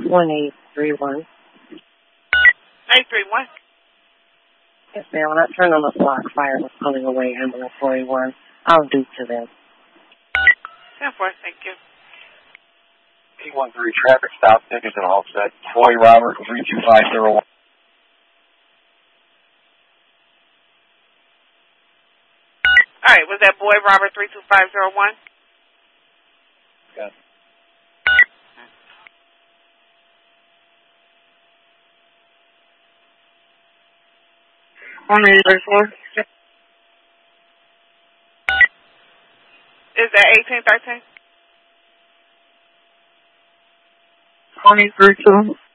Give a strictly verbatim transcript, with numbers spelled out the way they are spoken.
one eight three one. eight three one? Yes, ma'am. When I turned on the block, fire was pulling away ambulance forty-one. I'll do to them. ten four, thank you. P one three traffic stop, tickets and all set. Boy Robert, three two five zero one. All right, was that Boy Robert three two five zero one? Yes. one eight three four. Is that eighteen thirteen? one eight three two.